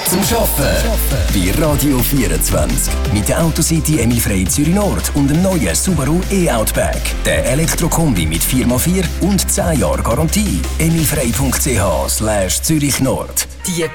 zum Arbeiten. Bei Radio 24. Mit der Autocity Emil Frey Zürich Nord und dem neuen Subaru e-Outback. Der Elektrokombi mit 4x4 und 10 Jahre Garantie. emilfrey.ch/Zürich Nord. Die